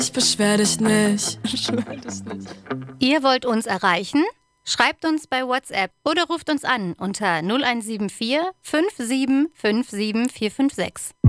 Ich beschwer dich nicht. Ich beschwer dich nicht. Ihr wollt uns erreichen? Schreibt uns bei WhatsApp oder ruft uns an unter 0174 57 57 456.